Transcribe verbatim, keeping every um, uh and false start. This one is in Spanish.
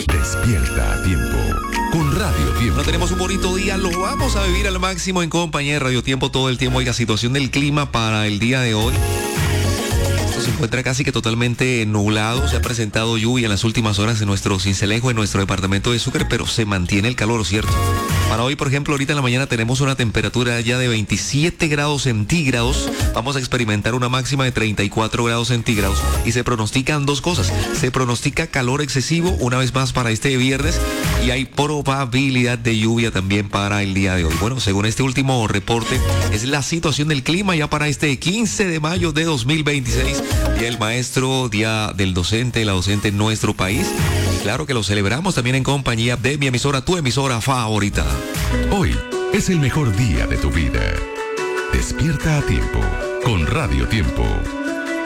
Despierta a tiempo con Radio Tiempo. No tenemos un bonito día, lo vamos a vivir al máximo en compañía de Radio Tiempo todo el tiempo. Oiga, situación del clima para el día de hoy. Esto se encuentra casi que totalmente nublado. Se ha presentado lluvia en las últimas horas en nuestro Cincelejo, en nuestro departamento de Sucre, pero se mantiene el calor, ¿cierto? Para hoy, por ejemplo, ahorita en la mañana tenemos una temperatura ya de veintisiete grados centígrados. Vamos a experimentar una máxima de treinta y cuatro grados centígrados. Y se pronostican dos cosas. Se pronostica calor excesivo una vez más para este viernes y hay probabilidad de lluvia también para el día de hoy. Bueno, según este último reporte, es la situación del clima ya para este quince de mayo de dos mil veintiséis. Día del maestro, día del docente, la docente en nuestro país. Claro que lo celebramos también en compañía de mi emisora, tu emisora favorita. Hoy es el mejor día de tu vida. Despierta a tiempo con Radio Tiempo.